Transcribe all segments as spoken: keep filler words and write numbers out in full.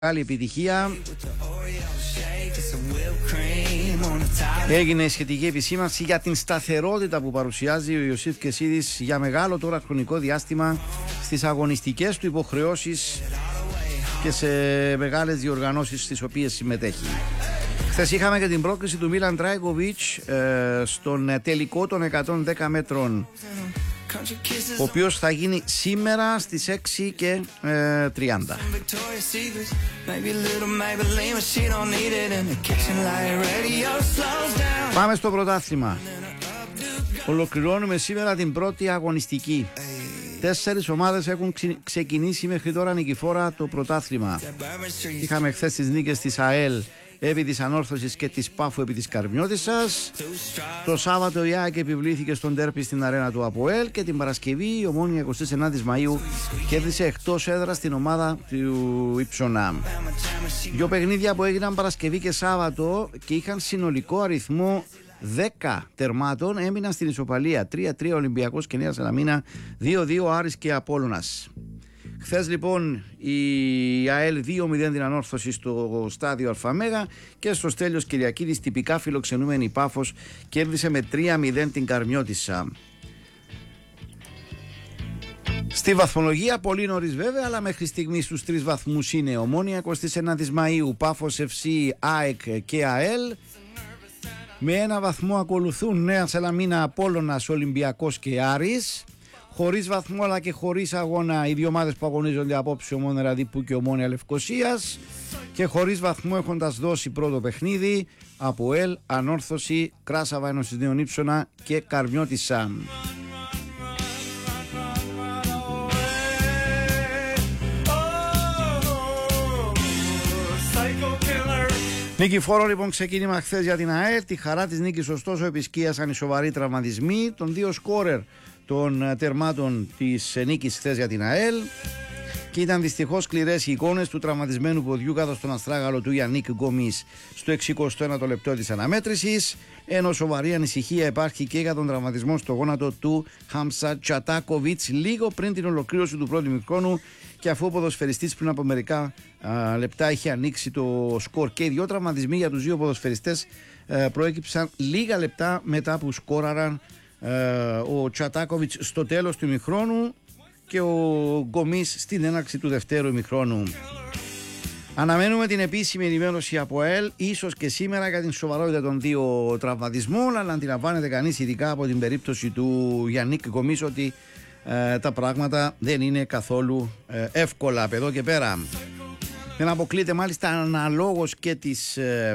Καλή επιτυχία. Έγινε σχετική επισήμανση για την σταθερότητα που παρουσιάζει ο Ιωσήφ Κεσίδης για μεγάλο τώρα χρονικό διάστημα στις αγωνιστικές του υποχρεώσεις και σε μεγάλες διοργανώσεις στις οποίες συμμετέχει. Χθες είχαμε και την πρόκριση του Μίλαν Τράικοβιτς ε, στον τελικό των εκατόν δέκα μέτρων, ο οποίος θα γίνει σήμερα στις έξι και τριάντα. Πάμε στο πρωτάθλημα. Ολοκληρώνουμε σήμερα την πρώτη αγωνιστική. Τέσσερις ομάδες έχουν ξεκινήσει μέχρι τώρα νικηφόρα το πρωτάθλημα. Είχαμε χθες τις νίκες της ΑΕΛ επί της Ανόρθωσης και της Πάφου επί της Καρμιώτισσας. Το Σάββατο η ΑΕΚ επιβλήθηκε στον ντέρπι στην αρένα του ΑΠΟΕΛ και την Παρασκευή η Ομόνοια εικοστή ενάτη Μαΐου κέρδισε εκτός έδρας την ομάδα του Ιψονά. Δύο παιχνίδια που έγιναν Παρασκευή και Σάββατο και είχαν συνολικό αριθμό δέκα τερμάτων έμειναν στην ισοπαλία. τρία τρία Ολυμπιακός και Νέα Σαλαμίνα, δύο δύο Άρης και Απόλλωνας. Χθες λοιπόν η ΑΕΛ δύο μηδέν την Ανόρθωση στο στάδιο Αλφαμέγα και στο Στέλιος Κυριακίδης τυπικά φιλοξενούμενη Πάφος κέρδισε με τρία μηδέν την Καρμιώτισσα. Στη βαθμολογία πολύ νωρίς βέβαια, αλλά μέχρι στιγμής στους τρεις βαθμούς είναι Ομόνοια εικοστή ενάτη Μαΐου, Πάφος εφ σι, ΑΕΚ και ΑΕΛ. Με ένα βαθμό ακολουθούν Νέα Σαλαμίνα, Απόλλωνας, Ολυμπιακός και Άρης. Χωρίς βαθμό αλλά και χωρίς αγώνα οι δύο ομάδες που αγωνίζονται απόψε, Ομόνοια Ραδίππου και Ομόνοια Λευκωσίας. Και χωρίς βαθμό έχοντας δώσει πρώτο παιχνίδι ΑΠΟΕΛ, Ανόρθωση, Κράσαβα Ένωσης Νέων Ύψωνα και Καρμιώτισσα. Νικηφόρο λοιπόν ξεκίνημα χθες για την ΑΕΛ. Τη χαρά της νίκης ωστόσο επισκίασαν οι σοβαροί τραυματισμοί των δύο σκόρερ των τερμάτων της νίκης χθες για την ΑΕΛ και ήταν δυστυχώς σκληρές οι εικόνες του τραυματισμένου ποδιού κάτω στον αστράγαλο του Γιαννίκ Γκομής στο εξηκοστό ένατο λεπτό της αναμέτρησης, ενώ σοβαρή ανησυχία υπάρχει και για τον τραυματισμό στο γόνατο του Χάμσα Τσατάκοβιτς λίγο πριν την ολοκλήρωση του πρώτου ημιχρόνου και αφού ο ποδοσφαιριστής πριν από μερικά α, λεπτά είχε ανοίξει το σκορ. Και οι δύο τραυματισμοί για τους δύο ποδοσφαιριστές α, προέκυψαν λίγα λεπτά μετά που σκόραραν α, ο Τσατάκοβιτς στο τέλος του ημιχρόνου και ο Γκομής στην έναρξη του δευτέρου ημιχρόνου. Αναμένουμε την επίσημη ενημέρωση από ΑΕΛ, ίσως και σήμερα, για την σοβαρότητα των δύο τραυματισμών, αλλά αντιλαμβάνεται κανείς ειδικά από την περίπτωση του Γιαννίκ Γκομής ότι ε, τα πράγματα δεν είναι καθόλου ε, εύκολα από εδώ και πέρα. Δεν αποκλείεται μάλιστα αναλόγως και της ε,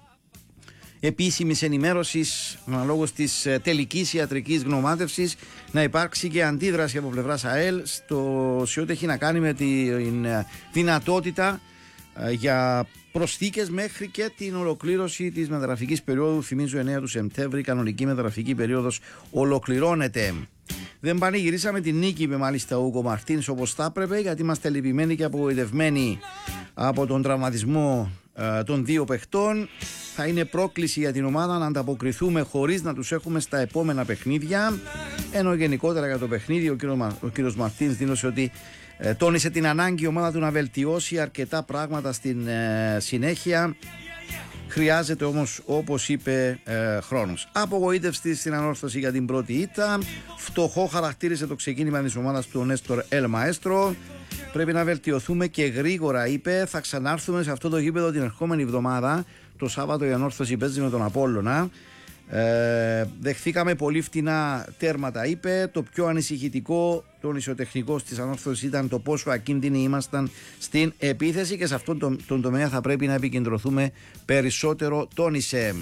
επίσημης ενημέρωσης, αναλόγως της ε, τελικής ιατρικής γνωμάτευσης, να υπάρξει και αντίδραση από πλευράς ΑΕΛ στο, σε ό,τι έχει να κάνει με την ε, δυνατότητα ε, για προσθήκες μέχρι και την ολοκλήρωση της μεταγραφικής περίοδου. Θυμίζω εννέα του Σεπτέμβρη, η κανονική μεταγραφική περίοδος ολοκληρώνεται. Δεν πανηγυρίσαμε την νίκη, είπε μάλιστα ο Ούγκο Μαρτίνς, όπως θα έπρεπε, γιατί είμαστε λυπημένοι και απογοητευμένοι από τον τραυματισμό ε, των δύο παιχτών. Θα είναι πρόκληση για την ομάδα να ανταποκριθούμε χωρίς να τους έχουμε στα επόμενα παιχνίδια. Ενώ γενικότερα για το παιχνίδι ο κύριος, ο κύριος Μαρτίνς δήλωσε ότι ε, τόνισε την ανάγκη η ομάδα του να βελτιώσει αρκετά πράγματα στην ε, συνέχεια. Χρειάζεται όμως, όπως είπε, ε, χρόνος. Απογοήτευση στην Ανόρθωση για την πρώτη ήττα. Φτωχό χαρακτήρισε το ξεκίνημα της ομάδας του Νέστορ Ελ Μαέστρο. Πρέπει να βελτιωθούμε και γρήγορα, είπε. Θα ξανάρθουμε σε αυτό το γήπεδο την ερχόμενη εβδομάδα. Το Σάββατο η Ανόρθωση παίζει με τον Απόλλωνα. Ε, δεχθήκαμε πολύ φτηνά τέρματα, είπε. Το πιο ανησυχητικό, τον ισοτεχνικό της Ανόρθωσης, ήταν το πόσο ακίνδυνοι ήμασταν στην επίθεση και σε αυτόν τον, τον τομέα θα πρέπει να επικεντρωθούμε περισσότερο, τόνισε.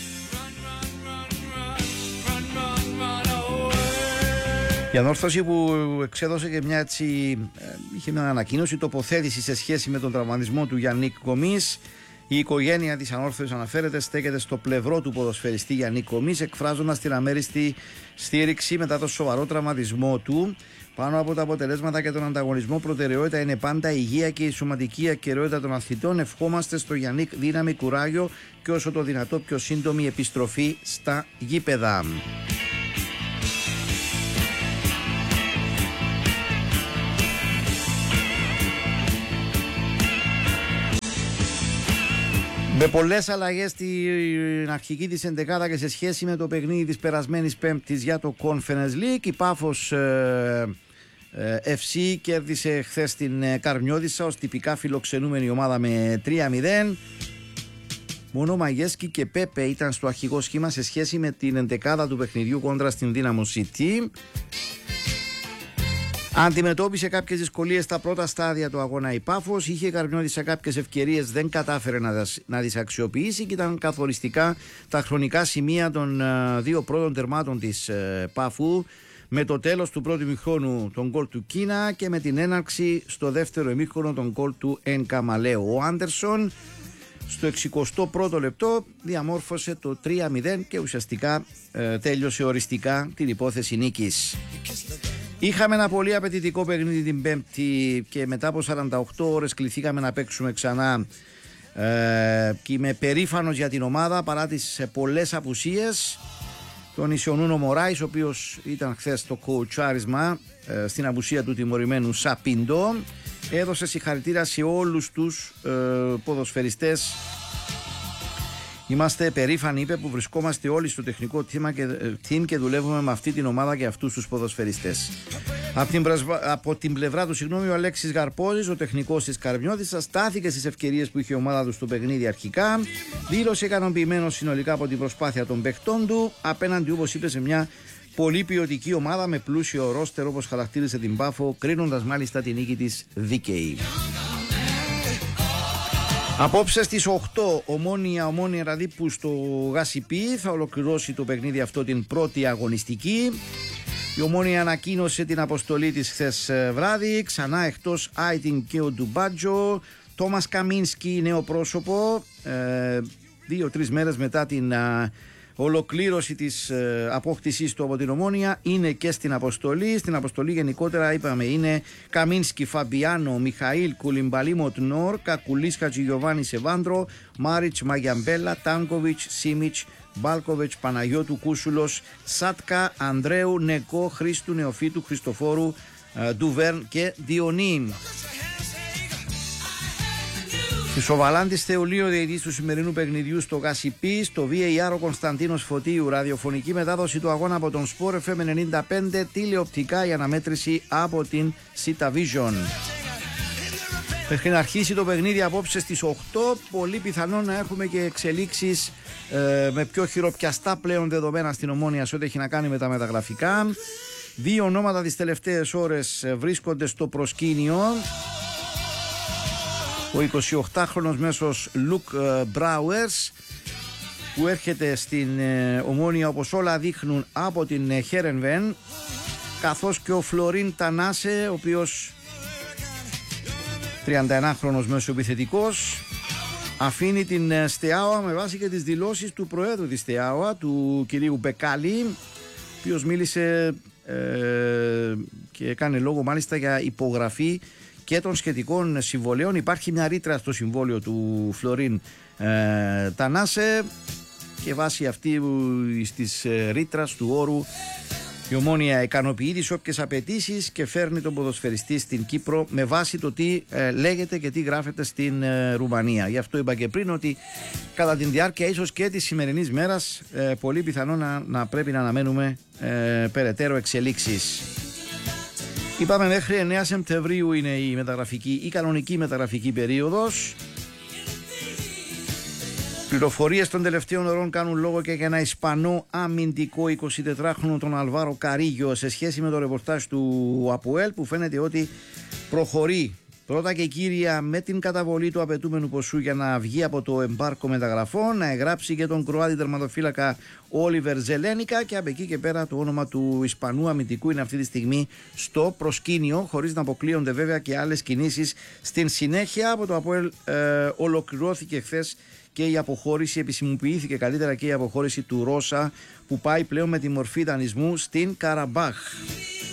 Η Ανόρθωση που εξέδωσε και μια έτσι, είχε μια ανακοίνωση τοποθέτηση σε σχέση με τον τραυματισμό του Γιαννίκ Γκομής. Η οικογένεια της Ανόρθωσης, αναφέρεται, στέκεται στο πλευρό του ποδοσφαιριστή Γιαννίκ Γκομής, εκφράζοντας την αμέριστη στήριξη μετά το σοβαρό τραυματισμό του. Πάνω από τα αποτελέσματα και τον ανταγωνισμό, προτεραιότητα είναι πάντα η υγεία και η σωματική ακεραιότητα των αθλητών. Ευχόμαστε στο Γιαννίκ δύναμη, κουράγιο και όσο το δυνατό πιο σύντομη επιστροφή στα γήπεδα. Με πολλές αλλαγές στην αρχική της ενδεκάδα και σε σχέση με το παιχνίδι της περασμένης Πέμπτης για το Conference League, η Πάφος ε, ε, εφ σι κέρδισε χθες την ε, Καρμιώτισσα ως τυπικά φιλοξενούμενη ομάδα με τρία μηδέν. Μόνο Μαγέσκι και Πέπε ήταν στο αρχικό σχήμα σε σχέση με την ενδεκάδα του παιχνιδιού κόντρα στην Δύναμο City. Αντιμετώπισε κάποιες δυσκολίες στα πρώτα στάδια του αγώνα η Πάφος, είχε Καρμιώτισσα κάποιες ευκαιρίες, δεν κατάφερε να, να τις αξιοποιήσει και ήταν καθοριστικά τα χρονικά σημεία των uh, δύο πρώτων τερμάτων της uh, Πάφου, με το τέλος του πρώτου ημιχρόνου τον γκολ του Κίνα και με την έναρξη στο δεύτερο ημίχρονο τον γκολ του Εν Καμαλέου. Ο Άντερσον στο εξηκοστό πρώτο λεπτό διαμόρφωσε το τρία μηδέν και ουσιαστικά uh, τέλειωσε οριστικά την υπόθεση νίκης. Είχαμε ένα πολύ απαιτητικό παιχνίδι την Πέμπτη και μετά από σαράντα οκτώ ώρες κληθήκαμε να παίξουμε ξανά ε, και είμαι περήφανος για την ομάδα παρά τις πολλές απουσίες. Τον Ισιονούνο Μωράης, ο οποίος ήταν χθες το κοουτσάρισμα ε, στην απουσία του τιμωρημένου Σαπίντο, έδωσε συγχαρητήρια σε όλους τους ε, ποδοσφαιριστές. Είμαστε περήφανοι, είπε, που βρισκόμαστε όλοι στο τεχνικό team και, team και δουλεύουμε με αυτή την ομάδα και αυτούς τους ποδοσφαιριστές. Από την, από την πλευρά του, συγγνώμη, ο Αλέξης Γαρπόζης, ο τεχνικός της Καρμιώτισσας, στάθηκε στις ευκαιρίες που είχε η ομάδα του στο παιχνίδι αρχικά. Δήλωσε ικανοποιημένος συνολικά από την προσπάθεια των παιχτών του, απέναντι, όπως είπε, σε μια πολύ ποιοτική ομάδα με πλούσιο ρόστερ, όπως χαρακτήρισε την Πάφο, κρίνοντας μάλιστα την νίκη της δίκαιη. Απόψε στις οκτώ, Ομόνια Ομόνια Ραδίππου στο Γασιπί θα ολοκληρώσει το παιχνίδι αυτό την πρώτη αγωνιστική. Η Ομόνια ανακοίνωσε την αποστολή της χθες βράδυ, ξανά εκτός Άιτιν και ο Ντουμπάτζο. Τόμας Καμίνσκι, νέο πρόσωπο, ε, δύο-τρεις μέρες μετά την α, ολοκλήρωση της ε, απόκτησής του από την Ομόνια, είναι και στην αποστολή. Στην αποστολή γενικότερα, είπαμε, είναι Καμίνσκι, Φαμπιάνο, Μιχαήλ, Κουλιμπαλί, Μοτνόρ, Κακουλής, Χατζηγιοβάνη, Σεβάνδρο, Μάριτς, Μαγιαμπέλα, Τάνκοβιτς, Σίμιτς, Μπάλκοβιτς, Παναγιώτου, Κούσουλος, Σάτκα, Ανδρέου, Νεκό, Χρήστου, Νεοφίτου, Χριστοφόρου, ε, Ντουβέρν και Διονύν. Στη Σοβαλάντης Θεολίου, διαιτητής του σημερινού παιχνιδιού στο Γασιπί, στο βι έι αρ ο Κωνσταντίνος Φωτίου. Ραδιοφωνική μετάδοση του αγώνα από τον Sport εφ εμ ενενήντα πέντε, τηλεοπτικά η αναμέτρηση από την Sita Vision. Μέχρι να αρχίσει το παιχνίδι απόψε στις οκτώ, πολύ πιθανό να έχουμε και εξελίξεις ε, με πιο χειροπιαστά πλέον δεδομένα στην Ομόνια σε ό,τι έχει να κάνει με τα μεταγραφικά. Δύο ονόματα τις τελευταίες ώρες βρίσκονται στο προσκήνιο. Ο εικοσιοκτάχρονος μέσος Λουκ Μπράουερς, που έρχεται στην ε, Ομόνια, όπως όλα δείχνουν, από την ε, Χέρενβεν, καθώς και ο Φλωρίν Τανάσε, ο οποίος τριανταενάχρονος μεσοεπιθετικός, αφήνει την ε, Στεάουα με βάση και τις δηλώσεις του Προέδρου της Στεάουα, του κυρίου Μπεκάλη, ο οποίος μίλησε ε, και έκανε λόγο μάλιστα για υπογραφή και των σχετικών συμβολέων. Υπάρχει μια ρήτρα στο συμβόλαιο του Φλωρίν ε, Τανάσε και βάσει αυτή της ε, ρήτρας του όρου η Ομόνια ικανοποιεί τις όποιες απαιτήσεις και φέρνει τον ποδοσφαιριστή στην Κύπρο με βάση το τι ε, λέγεται και τι γράφεται στην ε, Ρουμανία. Γι' αυτό είπα και πριν ότι κατά την διάρκεια ίσως και της σημερινής μέρας ε, πολύ πιθανό να, να πρέπει να αναμένουμε ε, περαιτέρω εξελίξεις. Είπαμε μέχρι εννέα Σεπτεμβρίου είναι η μεταγραφική, η κανονική μεταγραφική περίοδος. Πληροφορίες των τελευταίων ωρών κάνουν λόγο και για ένα Ισπανό αμυντικό εικοσιτετράχρονο, τον Αλβάρο Καρίγιο, σε σχέση με το ρεπορτάζ του ΑΠΟΕΛ, που φαίνεται ότι προχωρεί πρώτα και κύρια με την καταβολή του απαιτούμενου ποσού για να βγει από το εμπάρκο μεταγραφών, να εγγράψει και τον Κροάτι τερματοφύλακα Όλιβερ Ζελένικα, και από εκεί και πέρα το όνομα του Ισπανού αμυντικού είναι αυτή τη στιγμή στο προσκήνιο, χωρίς να αποκλείονται βέβαια και άλλες κινήσεις στην συνέχεια. Από το ΑΠΟΕΛ ε, ολοκληρώθηκε χθες και η αποχώρηση, επισημοποιήθηκε καλύτερα και η αποχώρηση του Ρώσα, που πάει πλέον με τη μορφή δανεισμού στην Καραμπάχ.